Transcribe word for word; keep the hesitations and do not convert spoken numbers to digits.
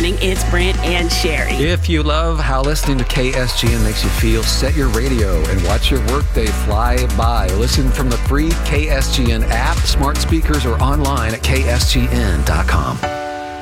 morning. It's Brent and Sherry. If you love how listening to K S G N makes you feel, set your radio and watch your workday fly by. Listen from the free K S G N app, smart speakers, or online at K S G N dot com.